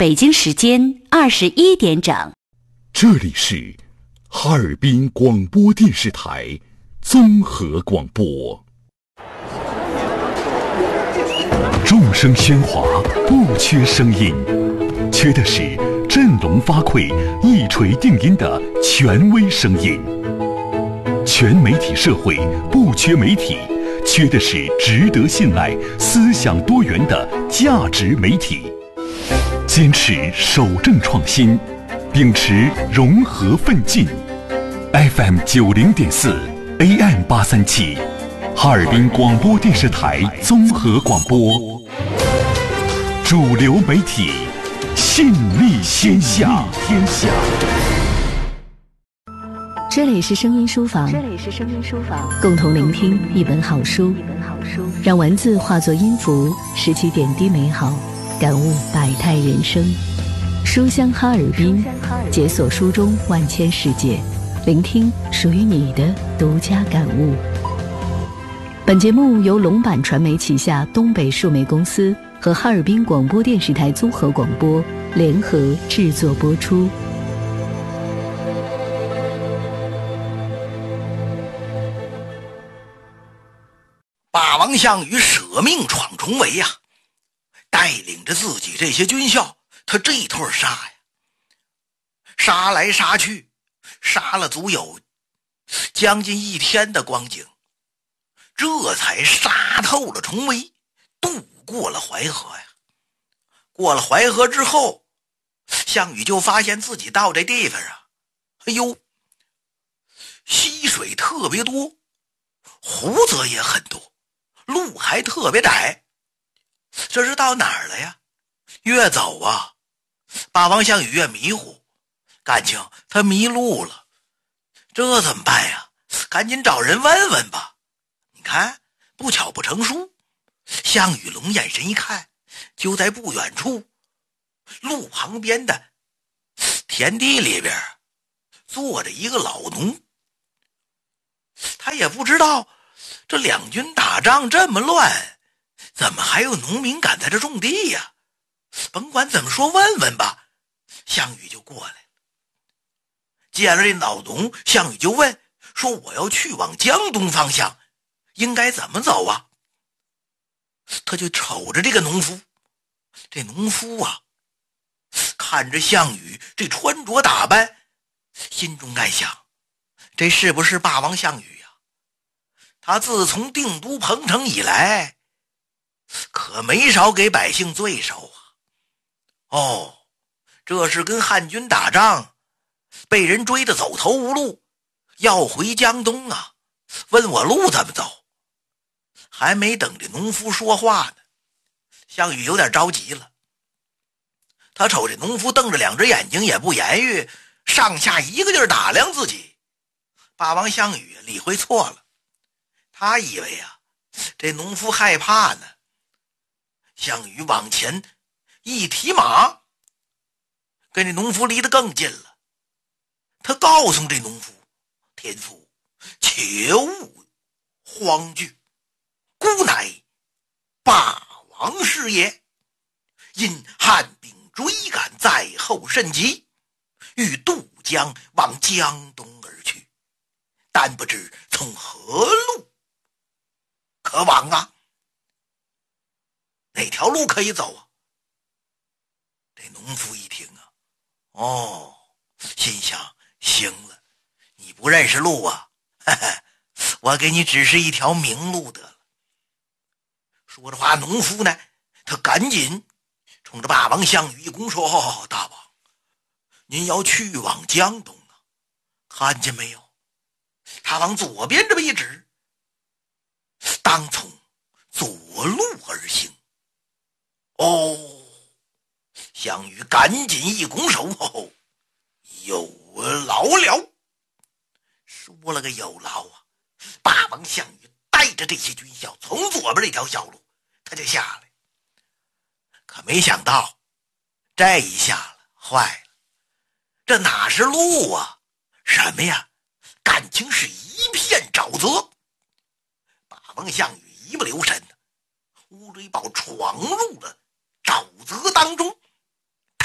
北京时间21点整。 这里是哈尔滨广播电视台综合广播。众声喧哗，不缺声音，缺的是振聋发聩、一锤定音的权威声音。全媒体社会不缺媒体，缺的是值得信赖、思想多元的价值媒体。坚持守正创新，秉持融合奋进。FM 90.4 AM 837，哈尔滨广播电视台综合广播，主流媒体，信力天下。 这里是声音书房，共同聆听一本好书，让文字化作音符，拾起点滴美好，感悟百态人生。书香哈尔滨，解锁书中万千世界，聆听属于你的独家感悟。本节目由龙版传媒旗下东北数媒公司和哈尔滨广播电视台综合广播联合制作播出。 霸王项羽舍命闯重围呀，带领着自己这些军校，他这一通杀呀，杀来杀去，杀了足有将近1天的光景，这才杀透了重围，渡过了淮河呀。过了淮河之后，项羽就发现自己到这地方啊，哎呦，溪水特别多，湖泽也很多，路还特别窄，这是到哪儿了呀？越走啊，霸王项羽越迷糊，感情他迷路了，这怎么办呀？赶紧找人问问吧。你看，不巧不成书。项羽龙眼神一看，就在不远处路旁边的田地里边坐着一个老农。他也不知道这两军打仗这么乱，怎么还有农民敢在这种地呀？甭管怎么说，问问吧。项羽就过来了，见了这老农，项羽就问说：“我要去往江东方向，应该怎么走啊？”他就瞅着这个农夫，这农夫啊，看着项羽这穿着打扮，心中暗想：这是不是霸王项羽呀？他自从定都彭城以来，可没少给百姓罪受啊。哦，这是跟汉军打仗，被人追得走投无路，要回江东啊，问我路怎么走。还没等这农夫说话呢，项羽有点着急了。他瞅这农夫瞪着2只眼睛也不言语，上下一个劲儿打量自己。霸王项羽理会错了，他以为啊，这农夫害怕呢。项羽往前一提马，跟这农夫离得更近了。他告诉这农夫：“天父，切勿慌惧，孤乃霸王是也。因汉兵追赶在后甚急，欲渡江往江东而去，但不知从何路可往啊？哪条路可以走啊？”这农夫一听啊，哦，心想：行了，你不认识路啊，呵呵，我给你指示一条明路得了。说着话，农夫呢，他赶紧冲着霸王项羽一躬说：“哦，大王，您要去往江东啊，看见没有？他往左边这么一指，当从左路而行。”哦，项羽赶紧一拱手：“哦，有劳了。”说了个有劳啊！霸王项羽带着这些军校从左边这条小路他就下来，可没想到这一下了，坏了，这哪是路啊？什么呀？感情是一片沼泽。霸王项羽一不留神，乌龟豹闯入了沼泽当中，他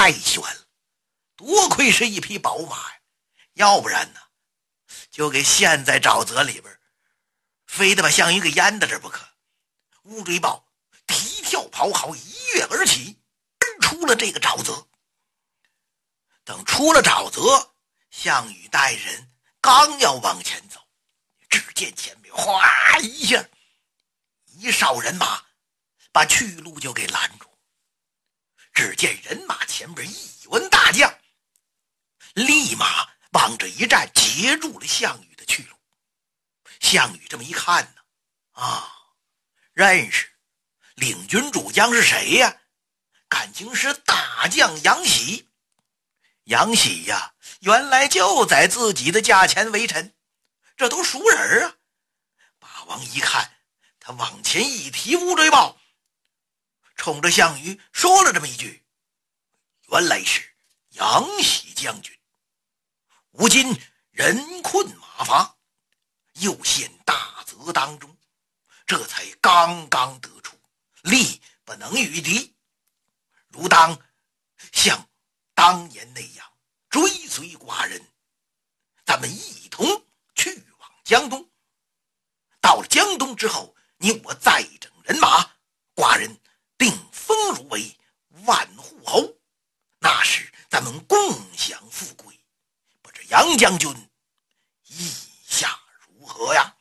太悬了，多亏是一匹宝马呀，要不然呢就给陷在沼泽里边，非得把项羽给淹在这不可。乌龟豹提跳跑好，一跃而起，奔出了这个沼泽。等出了沼泽，项羽带人刚要往前走，只见前面哗一下，一哨人马把去路就给拦住。只见人马前边一员大将立马往这一站，截住了项羽的去路。项羽这么一看呢，认识领军主将是谁呀？感情是大将杨喜。杨喜呀，原来就在自己的驾前为臣，这都熟人啊。霸王一看，他往前一提乌龟豹，冲着项羽说了这么一句：原来是杨喜将军，吾今人困马乏，又陷大泽当中，这才刚刚得出，力不能御敌，如当像当年那样追随寡人，咱们一同去往江东。到了江东之后，你我再整人马，寡人定封汝为万户侯，那时咱们共享富贵。不知杨将军意下如何呀？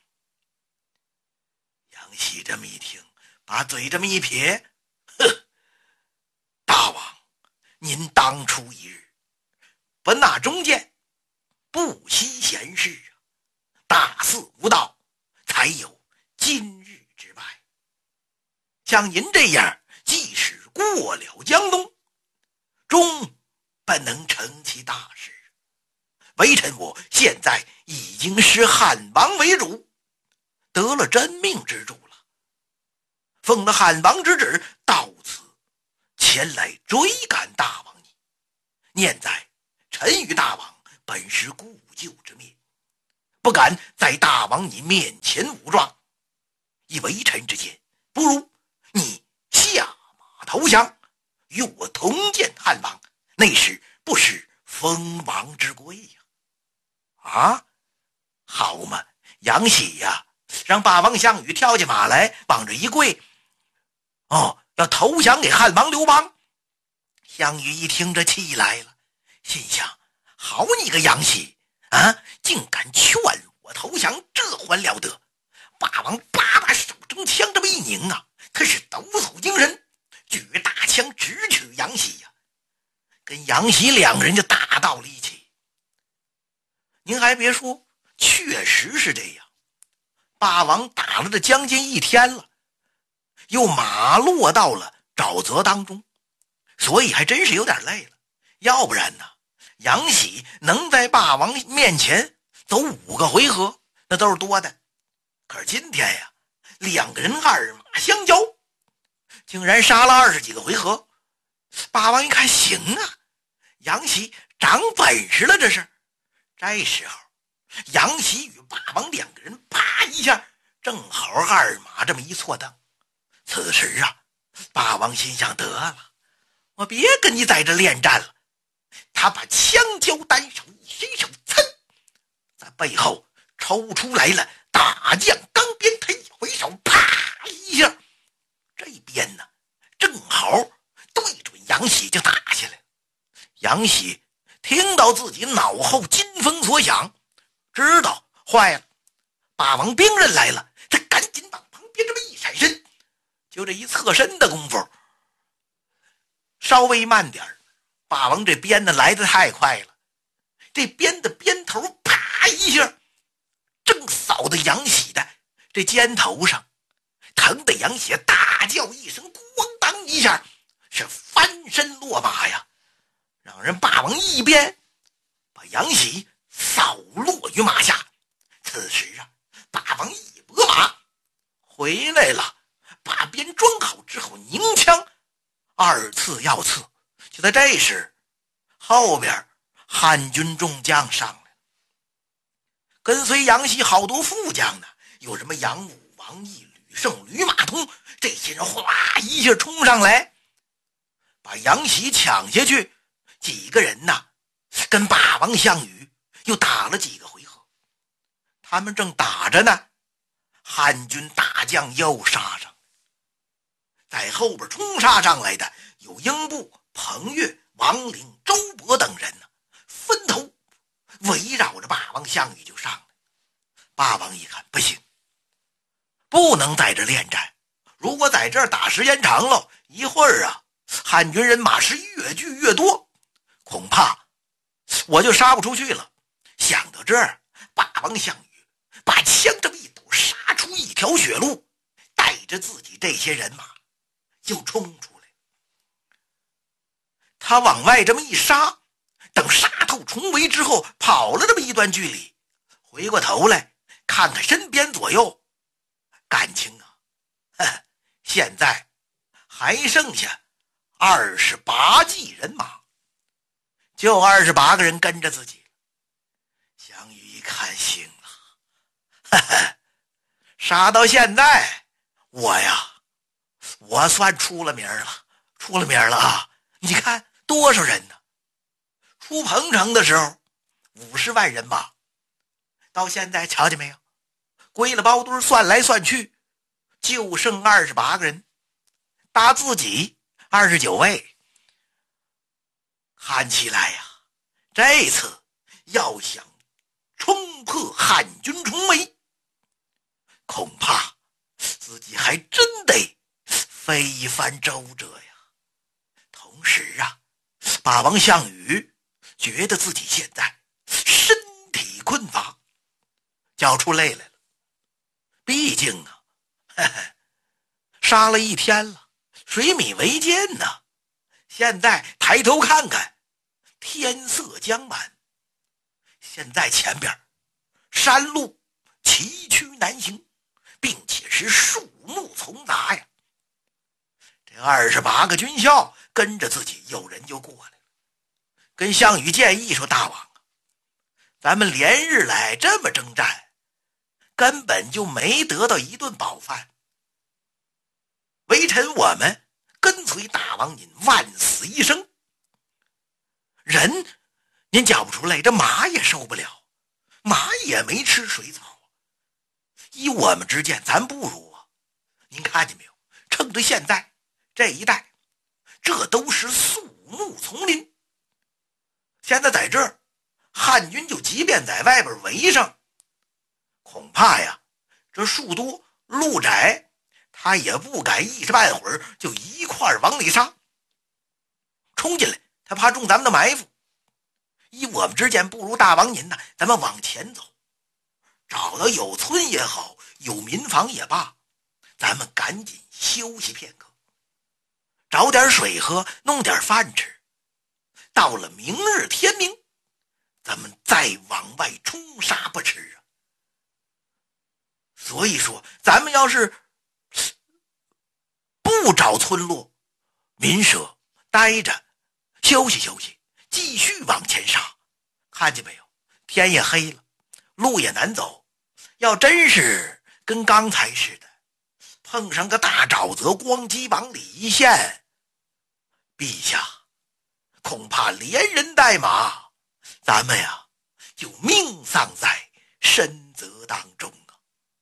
杨喜这么一听，把嘴这么一撇，大王，您当初一日不纳忠谏，不惜贤士啊，大肆无道，才有今日之败。像您这样，即使过了江东，终不能成其大事。微臣我现在已经是汉王为主，得了真命之主了，奉了汉王之旨，到此前来追赶大王你。念在臣与大王本是故旧之面，不敢在大王你面前武状，以为臣之见，不如你下马投降，与我同见汉王，那时不失封王之贵呀。好嘛，杨喜呀，让霸王项羽跳下马来，往这一跪，要投降给汉王刘邦。项羽一听这气来了，心想：好你个杨喜竟敢劝我投降，这还了得！霸王把手中枪这么一拧他是抖擞精神，举大枪直取杨喜呀，跟杨喜两个人就打到了一起。您还别说，确实是这样。霸王打了这将近一天了，又马落到了沼泽当中，所以还真是有点累了。要不然呢，杨喜能在霸王面前走5个回合，那都是多的。可是今天呀，两个人二马相交，竟然杀了20几个回合。霸王一看，行啊，杨喜长本事了，这是。这时候杨喜与霸王两个人啪一下，正好二马这么一错蹬。此时霸王心想，得了，我别跟你在这恋战了。他把枪交单手，一伸手噌，在背后抽出来了大将钢鞭，他一回手，啪一下，这边呢正好对准杨喜就打下来了。杨喜听到自己脑后金风所响，知道坏了，霸王兵刃来了，他赶紧往旁边这么一闪身，就这一侧身的功夫，稍微慢点，霸王这鞭呢来得太快了，这鞭的鞭头啪一下，正扫到杨喜的这肩头上，疼得杨喜大叫一声，咣当一下是翻身落马呀，让人霸王一鞭把杨喜扫落于马下。此时霸王一拨马回来了，把鞭装好之后拧枪，二次要刺。就在这时，后边汉军众将上来了，跟随杨喜好多副将呢，有什么杨武、王毅、吕胜、吕马通，这些人哗一下冲上来，把杨喜抢下去， 几个人呐，跟霸王项羽又打了几个回合。他们正打着呢，汉军大将又杀上，在后边冲杀上来的有英布、彭越、王陵、周勃等人呢，分头围绕着霸王项羽就上来。霸王一看不行，不能在这恋战，如果在这儿打时间长了，一会儿啊，汉军人马是越聚越多，恐怕我就杀不出去了。想到这儿，霸王项羽把枪这么一抖，杀出一条血路，带着自己这些人马就冲出来。他往外这么一杀，等杀透重围之后，跑了这么一段距离，回过头来看看身边左右，感情啊，现在还剩下28骑人马，就28个人跟着自己。项羽一看行了，杀到现在我算出了名了啊！你看多少人呢？出彭城的时候50万人马，到现在瞧见没有，归了包堆算来算去就剩28个人，打自己29位。看起来呀，这次要想冲破汉军重围，恐怕自己还真得费一番周折呀。同时啊，霸王项羽觉得自己现在身体困乏，叫出泪来了。毕竟啊，杀了一天了，水米为艰呐。现在抬头看看，天色将晚，现在前边山路崎岖难行，并且是树木丛杂呀。这28个军校跟着自己，有人就过来了，跟项羽建议说：大王啊，咱们连日来这么征战，根本就没得到一顿饱饭，微臣我们跟随大王您万死一生，人您叫不出来，这马也受不了，马也没吃水草，依我们之见，咱不如啊，您看见没有，趁着现在这一带这都是肃穆丛林，现在在这儿汉军就即便在外边围上，恐怕呀这树多路窄，他也不敢一时半会儿就一块往里杀，冲进来他怕中咱们的埋伏。依我们之见，不如大王您呢，咱们往前走，找到有村也好，有民房也罢，咱们赶紧休息片刻，找点水喝，弄点饭吃，到了明日天明，咱们再往外冲杀不迟啊。所以说咱们要是不找村落民舍待着休息休息，继续往前杀，看见没有，天也黑了，路也难走，要真是跟刚才似的碰上个大沼泽，光机往里一陷，陛下恐怕连人带马，咱们呀就命丧在深泽当中啊！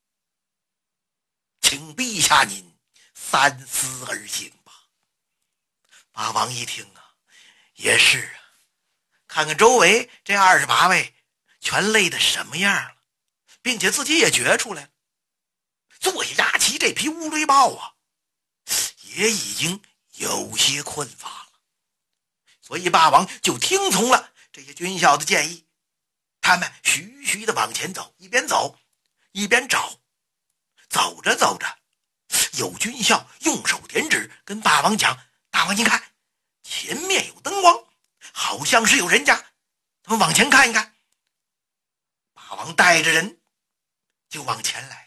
请陛下您三思而行吧。八王一听啊，也是啊，看看周围这28位全累得什么样了，并且自己也觉出来了，坐下压旗这匹乌雷豹啊，也已经有些困乏了。所以霸王就听从了这些军校的建议，他们徐徐的往前走，一边走一边找。走着走着，有军校用手点指跟霸王讲：大王您看，前面有灯光，好像是有人家，咱们往前看一看。霸王带着人就往前来了。